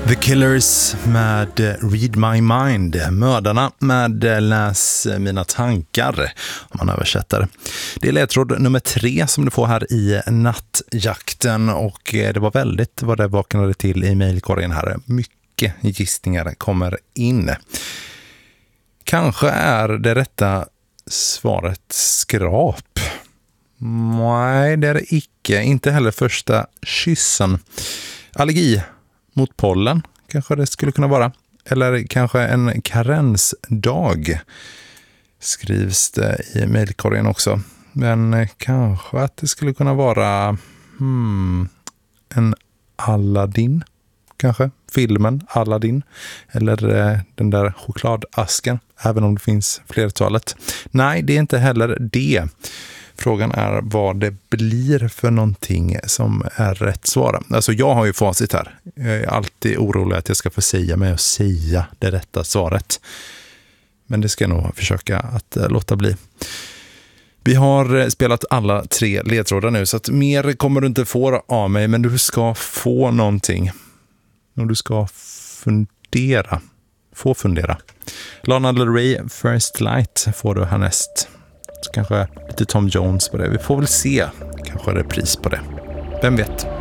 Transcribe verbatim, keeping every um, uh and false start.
The Killers med Read My Mind. Mördarna med Läs mina tankar, om man översätter. Det är ledtråd nummer tre som du får här i nattjakten. Och det var väldigt vad det vaknade till i mejlkorgen här. Mycket gissningar kommer in. Kanske är det rätta svaret skrap. Nej, det är det icke. Inte heller första kyssen. Allergi mot pollen kanske det skulle kunna vara. Eller kanske en karensdag skrivs det i mejlkorgen också. Men kanske att det skulle kunna vara hmm, en Aladdin. Kanske filmen Aladdin. Eller eh, den där chokladasken. Även om det finns flertalet. Nej, det är inte heller det. Frågan är vad det blir för någonting som är rätt svar. Alltså jag har ju facit här. Jag är alltid orolig att jag ska få säga mig och säga det rätta svaret. Men det ska jag nog försöka att låta bli. Vi har spelat alla tre ledtrådar nu så att mer kommer du inte få av mig. Men du ska få någonting. Och du ska fundera. Få fundera. Lana Del Rey, First Light får du härnäst. Så kanske lite Tom Jones på det. Vi får väl se. Kanske repris på det. Vem vet?